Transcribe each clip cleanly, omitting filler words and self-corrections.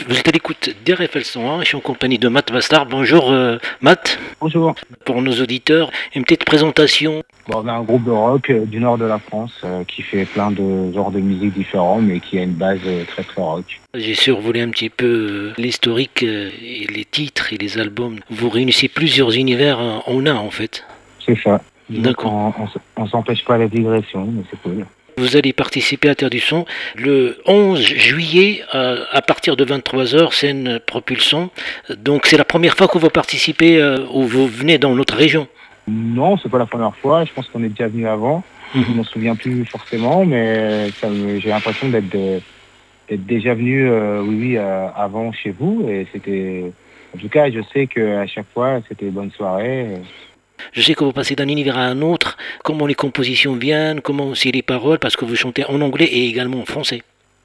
Vous êtes à l'écoute d'RFL 101, je suis en compagnie de Matt Bastard. Bonjour Matt. Bonjour. Pour nos auditeurs, une petite présentation. Bon, on a un groupe de rock du nord de la France qui fait plein de genres de musique différents, mais qui a une base très très rock. J'ai survolé un petit peu l'historique et les titres et les albums. Vous réunissez plusieurs univers en un en fait. C'est ça. D'accord. On s'empêche pas la digression, mais c'est cool. Vous allez participer à Terre du Son le 11 juillet à partir de 23h, scène Propulsion. Donc c'est la première fois que vous participez ou vous venez dans notre région. Non, c'est pas la première fois. Je pense qu'on est déjà venu avant. Je m'en souviens plus forcément, mais j'ai l'impression d'être déjà venu, avant chez vous. Et c'était, en tout cas, je sais qu'à chaque fois, c'était une bonne soirée. Je sais que vous passez d'un univers à un autre, comment les compositions viennent, comment aussi les paroles, parce que vous chantez en anglais et également en français.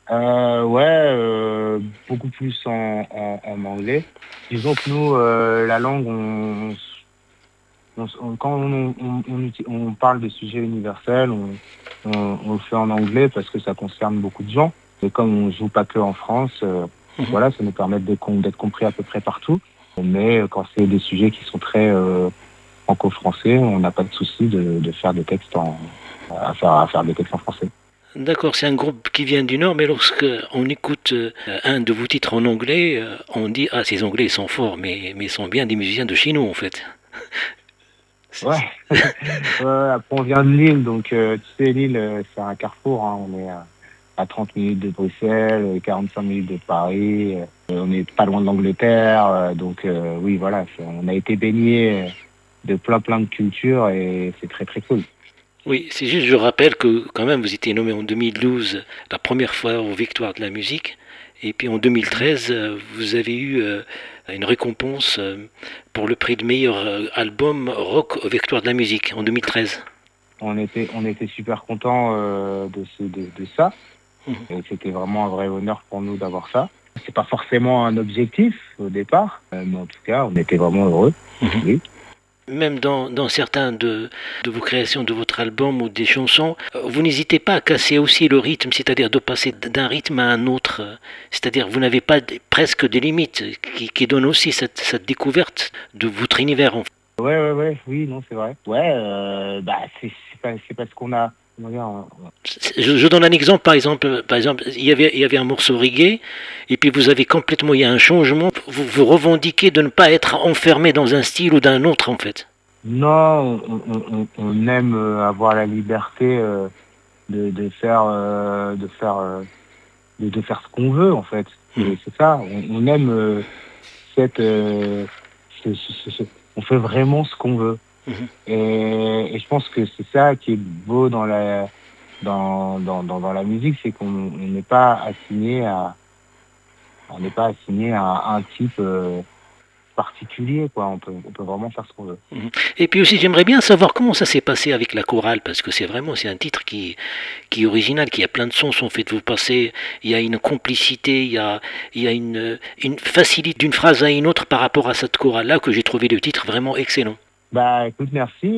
Beaucoup plus en anglais. Disons que nous, la langue, quand on parle de sujets universels, on le fait en anglais parce que ça concerne beaucoup de gens. Et comme on joue pas que en France, voilà, ça nous permet d'être compris à peu près partout. Mais quand c'est des sujets qui sont très franco-français, on n'a pas de souci de faire des textes à faire des textes en français. D'accord, c'est un groupe qui vient du Nord, mais lorsque on écoute un de vos titres en anglais, on dit ah ces Anglais ils sont forts, mais ils sont bien des musiciens de chez nous en fait. Ouais. Après on vient de Lille, donc tu sais Lille c'est un carrefour, hein. On est à 30 minutes de Bruxelles, 45 minutes de Paris, on n'est pas loin de l'Angleterre, donc oui voilà, on a été baigné de plein de cultures et c'est très très cool. Oui, c'est juste, je rappelle que quand même vous étiez nommé en 2012 la première fois aux Victoires de la musique, et puis en 2013 vous avez eu une récompense pour le prix de meilleur album rock aux Victoires de la musique en 2013. On était super contents de ça. Et c'était vraiment un vrai honneur pour nous d'avoir ça. C'est pas forcément un objectif au départ, mais en tout cas, on était vraiment heureux. Oui. Même dans certains de vos créations, de votre album ou des chansons, vous n'hésitez pas à casser aussi le rythme, c'est-à-dire de passer d'un rythme à un autre. C'est-à-dire vous n'avez pas presque des limites qui donnent aussi cette découverte de votre univers. Oui, non, c'est vrai. Ouais, c'est parce qu'on a. Je donne un exemple, par exemple, il y avait un morceau reggae, et puis il y a un changement, vous revendiquez de ne pas être enfermé dans un style ou d'un autre, en fait. Non, on aime avoir la liberté de faire ce qu'on veut, en fait. Et c'est ça, on aime on fait vraiment ce qu'on veut. Et je pense que c'est ça qui est beau dans la musique, c'est qu'on n'est pas assigné à un type particulier, quoi. On peut vraiment faire ce qu'on veut. Et puis aussi, j'aimerais bien savoir comment ça s'est passé avec la chorale, parce que c'est un titre qui est original, qui a plein de sens en fait. Vous passez, il y a une complicité, il y a une facilité d'une phrase à une autre par rapport à cette chorale-là que j'ai trouvé le titre vraiment excellent. Bah écoute, merci.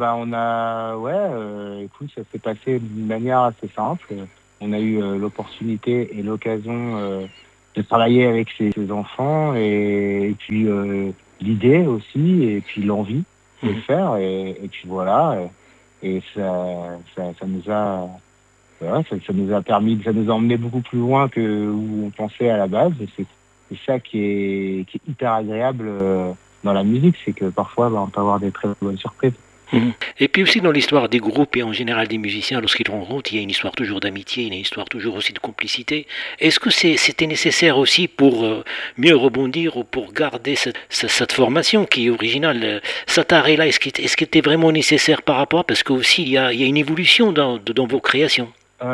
Écoute, ça s'est passé d'une manière assez simple. On a eu l'opportunité et l'occasion de travailler avec ses enfants et puis l'idée aussi et puis l'envie de le faire et puis voilà et ça nous a ça nous a permis, ça nous a emmené beaucoup plus loin que où on pensait à la base et c'est ça qui est hyper agréable dans la musique, c'est que parfois on peut avoir des très bonnes surprises. Et puis aussi dans l'histoire des groupes et en général des musiciens, lorsqu'ils rencontrent, il y a une histoire toujours d'amitié, il y a une histoire toujours aussi de complicité. Est-ce que c'était nécessaire aussi pour mieux rebondir ou pour garder cette formation qui est originale, cet arrêt-là, est-ce qu'il était vraiment nécessaire par rapport, parce que aussi il y a une évolution dans vos créations.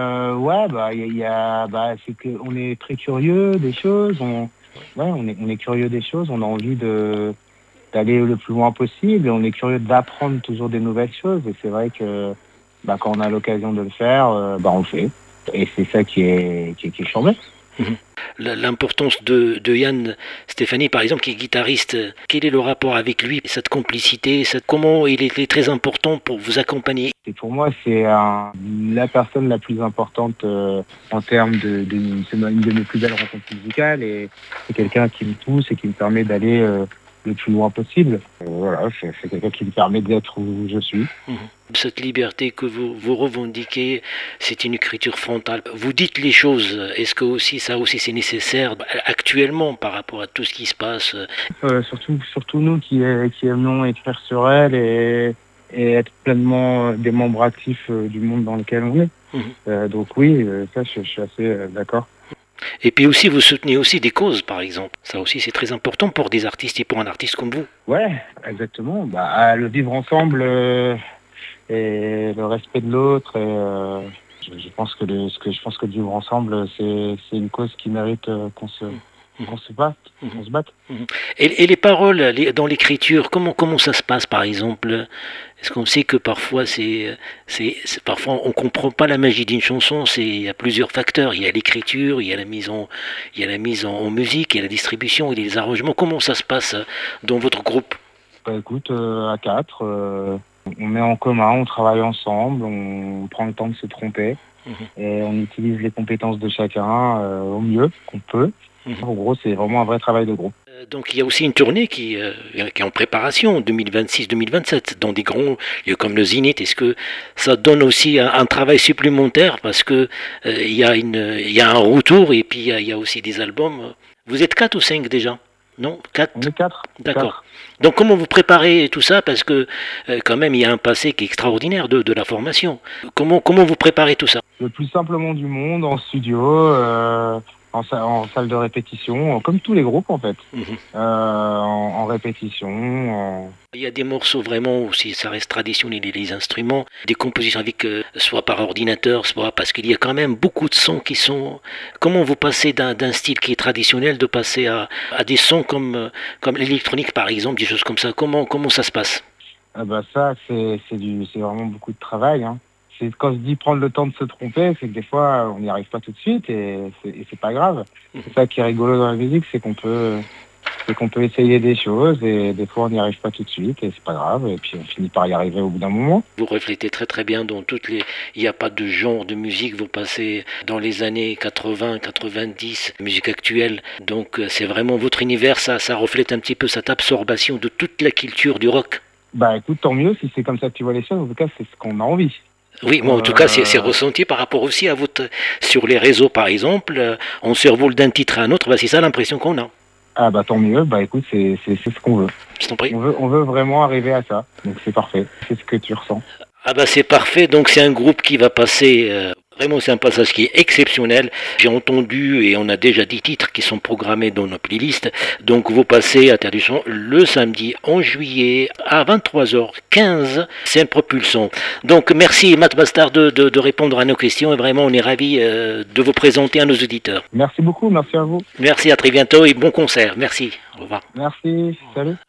C'est qu'on est très curieux des choses, on est curieux des choses, on a envie d'aller le plus loin possible et on est curieux d'apprendre toujours des nouvelles choses et c'est vrai que quand on a l'occasion de le faire, on le fait et c'est ça qui est charmant. L'importance de Yann Stéphanie, par exemple, qui est guitariste, quel est le rapport avec lui, cette complicité, comment il est très important pour vous accompagner? Et pour moi, c'est la personne la plus importante en termes c'est une de mes plus belles rencontres musicales et c'est quelqu'un qui me pousse et qui me permet d'aller le plus loin possible. Voilà, c'est quelqu'un qui me permet d'être où je suis. Cette liberté que vous revendiquez, c'est une écriture frontale. Vous dites les choses. Est-ce que ça aussi c'est nécessaire actuellement par rapport à tout ce qui se passe? Surtout nous qui aimons écrire sur elle et être pleinement des membres actifs du monde dans lequel on est. Donc oui, ça je suis assez d'accord. Et puis aussi, vous soutenez aussi des causes, par exemple. Ça aussi, c'est très important pour des artistes et pour un artiste comme vous. Ouais, exactement. Le vivre ensemble et le respect de l'autre. Et je pense que le vivre ensemble, c'est une cause qui mérite qu'on se batte. Et les paroles dans l'écriture, comment ça se passe, par exemple? Est-ce qu'on sait que parfois parfois on comprend pas la magie d'une chanson? Il y a plusieurs facteurs. Il y a l'écriture, il y a la mise en musique, il y a la distribution, il y a les arrangements. Comment ça se passe dans votre groupe? Écoute, à quatre, on met en commun, on travaille ensemble, on prend le temps de se tromper et on utilise les compétences de chacun au mieux qu'on peut. En gros, c'est vraiment un vrai travail de groupe. Donc il y a aussi une tournée qui est en préparation, 2026-2027, dans des grands lieux comme le Zénith. Est-ce que ça donne aussi un travail supplémentaire parce que il y a un retour et puis il y a aussi des albums. Vous êtes 4 ou 5 déjà? Non, 4? On est 4. D'accord. Donc comment vous préparez tout ça? Parce que quand même il y a un passé qui est extraordinaire de la formation. Comment vous préparez tout ça? Le plus simplement du monde, en studio, en salle de répétition, comme tous les groupes en fait. En répétition. Il y a des morceaux vraiment où ça reste traditionnel, les instruments, des compositions avec soit par ordinateur, soit parce qu'il y a quand même beaucoup de sons qui sont... Comment vous passez d'un style qui est traditionnel de passer à des sons comme l'électronique par exemple, des choses comme ça? Comment ça se passe? Ça, c'est vraiment beaucoup de travail. C'est quand je dis prendre le temps de se tromper, c'est que des fois on n'y arrive pas tout de suite et c'est pas grave. C'est ça qui est rigolo dans la musique, c'est qu'on peut essayer des choses et des fois on n'y arrive pas tout de suite et c'est pas grave et puis on finit par y arriver au bout d'un moment. Vous reflétez très très bien dans il n'y a pas de genre de musique, vous passez dans les années 80, 90, musique actuelle, donc c'est vraiment votre univers, ça reflète un petit peu cette absorption de toute la culture du rock. Écoute, tant mieux si c'est comme ça que tu vois les choses, en tout cas c'est ce qu'on a envie. Oui, moi en tout cas c'est ressenti par rapport aussi à sur les réseaux par exemple, on survole d'un titre à un autre, c'est ça l'impression qu'on a. Tant mieux, écoute, c'est ce qu'on veut. Je t'en prie. On veut vraiment arriver à ça, donc c'est parfait, c'est ce que tu ressens. C'est parfait, donc c'est un groupe qui va passer... Vraiment, c'est un passage qui est exceptionnel. J'ai entendu et on a déjà 10 titres qui sont programmés dans nos playlists. Donc, vous passez à Terre du Son le samedi 11 juillet à 23h15, scène Propulsion. Donc, merci Matt Bastard de répondre à nos questions et vraiment, on est ravis de vous présenter à nos auditeurs. Merci beaucoup, merci à vous. Merci, à très bientôt et bon concert. Merci, au revoir. Merci, salut.